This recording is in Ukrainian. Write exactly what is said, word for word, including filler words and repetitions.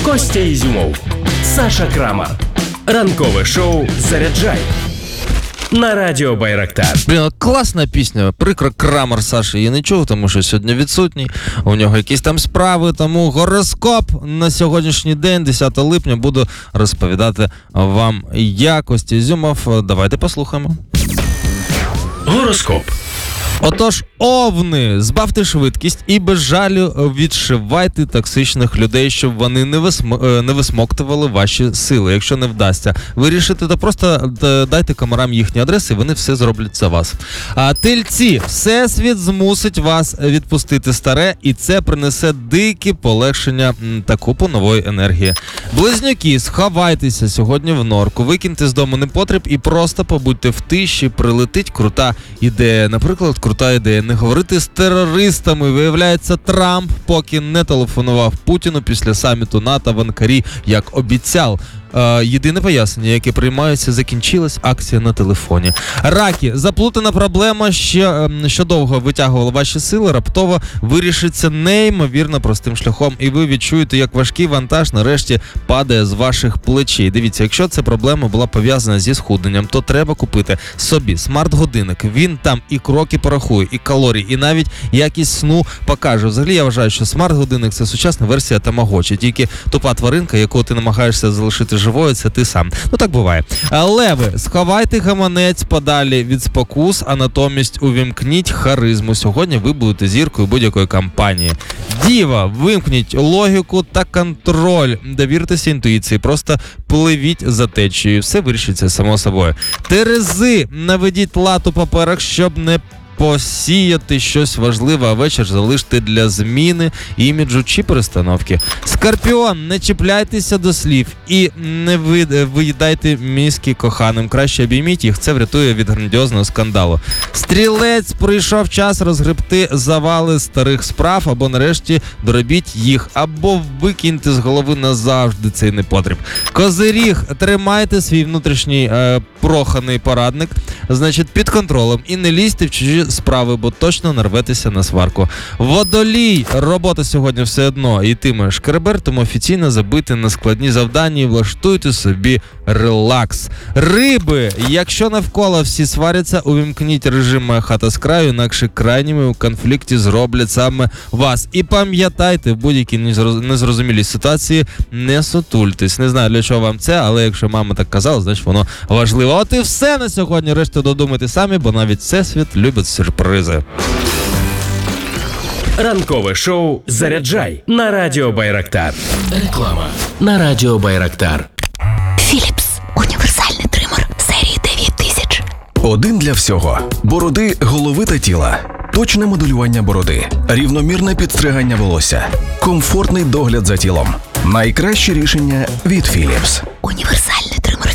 Костя Ізюмов, Саша Крамар. Ранкове шоу «Заряджай» на радіо Байрактар. Блін, класна пісня. Прикро, Крамар Саша її не чув, тому що сьогодні відсутній. У нього якісь там справи, тому гороскоп на сьогоднішній день, десятого липня, буду розповідати вам я, Костя Ізюмов. Давайте послухаємо. Гороскоп. Отож, овни, збавте швидкість і без жалю відшивайте токсичних людей, щоб вони не, висм... не висмоктували ваші сили. Якщо не вдасться вирішити, то просто дайте комарам їхні адреси, і вони все зроблять за вас. А тельці, всесвіт змусить вас відпустити старе, і це принесе дике полегшення та купу нової енергії. Близнюки, сховайтеся сьогодні в норку, викиньте з дому непотріб і просто побудьте в тиші, прилетить крута ідея. Наприклад, крута ідея не говорити з терористами. Виявляється, Трамп поки не телефонував Путіну після саміту НАТО в Анкарі, як обіцяв. Е, єдине пояснення, яке приймається, закінчилась акція на телефоні. Раки, заплутана проблема, ще, е, що довго витягувала ваші сили, раптово вирішиться неймовірно простим шляхом, і ви відчуєте, як важкий вантаж нарешті падає з ваших плечей. Дивіться, якщо ця проблема була пов'язана зі схудненням, то треба купити собі смарт-годинник. Він там і кроки порахує, і калорії, і навіть якість сну покаже. Взагалі, я вважаю, що смарт-годинник – це сучасна версія тамагочі, тільки тупа тваринка, яку ти намагаєшся залишити живою, це ти сам. Ну так буває. Леви, сховайте гаманець подалі від спокус, а натомість увімкніть харизму. Сьогодні ви будете зіркою будь-якої кампанії. Діва, вимкніть логіку та контроль. Довіртеся інтуїції, просто пливіть за течією. Все вирішиться само собою. Терези, наведіть лад у паперах, щоб не посіяти щось важливе, а вечір залиште для зміни іміджу чи перестановки. Скорпіон, не чіпляйтеся до слів і не виїдайте мізки коханим. Краще обійміть їх, це врятує від грандіозного скандалу. Стрілець, прийшов час розгребти завали старих справ, або нарешті доробіть їх, або викиньте з голови назавжди цей непотріб. Козиріг, тримайте свій внутрішній е, проханий порадник, значить, під контролем, і не лізьте в чужі справи, бо точно нарветеся на сварку. Водолій, робота сьогодні все одно йтиме шкеребер, тому офіційно забити на складні завдання і влаштуйте собі релакс. Риби, якщо навколо всі сваряться, увімкніть режим «Моя хата з краю», інакше крайніми у конфлікті зроблять саме вас. І пам'ятайте, в будь-якій незрозумілій ситуації не сутультесь. Не знаю, для чого вам це, але якщо мама так казала, значить воно важливо. От і все на сьогодні. Решту додумайте самі, бо навіть всесвіт любить сюрпризи. Ранкове шоу «Заряджай» на радіо Байрактар. Реклама на радіо Байрактар. Філіпс. Універсальний тример серії дев'ять тисяч. Один для всього. Бороди, голови та тіла. Точне моделювання бороди. Рівномірне підстригання волосся. Комфортний догляд за тілом. Найкраще рішення від Філіпс. Універсальний